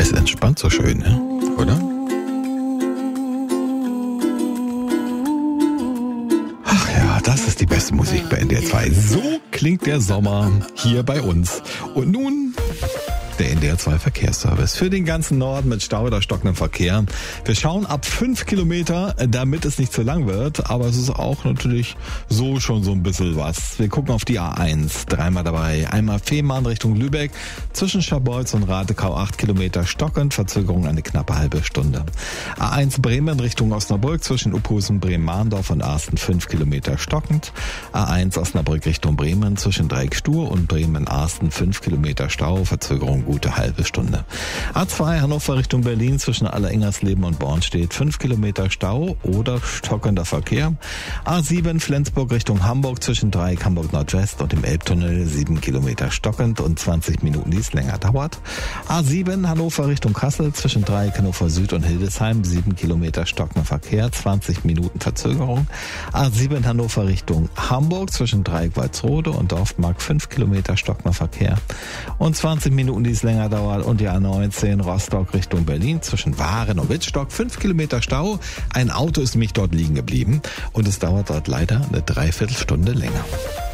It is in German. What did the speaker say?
Es entspannt so schön, ne? Oder? Ach ja, das ist die beste Musik bei NDR 2. So klingt der Sommer hier bei uns. Und nun der NDR 2 Verkehrsservice für den ganzen Norden mit Stau oder stockendem Verkehr. Wir schauen ab 5 Kilometer, damit es nicht zu lang wird, aber es ist auch natürlich so schon so ein bisschen was. Wir gucken auf die A1, dreimal dabei. Einmal Fehmarn Richtung Lübeck, zwischen Scharbeutz und Ratekau 8 Kilometer stockend, Verzögerung eine knappe halbe Stunde. A1 Bremen Richtung Osnabrück, zwischen Uphusen, Bremen-Mahndorf und Arsten 5 Kilometer stockend. A1 Osnabrück Richtung Bremen, zwischen Dreieck-Stur und Bremen-Arsten 5 Kilometer Stau, Verzögerung gute halbe Stunde. A2 Hannover Richtung Berlin, zwischen Allerengersleben und Bornstedt 5 Kilometer Stau oder stockender Verkehr. A7 Flensburg Richtung Hamburg, zwischen Dreieck Hamburg Nordwest und dem Elbtunnel 7 Kilometer stockend und 20 Minuten, die es länger dauert. A7 Hannover Richtung Kassel, zwischen Dreieck Hannover Süd und Hildesheim 7 Kilometer stockender Verkehr, 20 Minuten Verzögerung. A7 Hannover Richtung Hamburg, zwischen Dreieck Walsrode und Dorfmark 5 Kilometer stockender Verkehr und 20 Minuten, die es länger dauert. Und die A19 Rostock Richtung Berlin, zwischen Waren und Wittstock 5 Kilometer Stau. Ein Auto ist nämlich dort liegen geblieben und es dauert dort leider eine Dreiviertelstunde länger.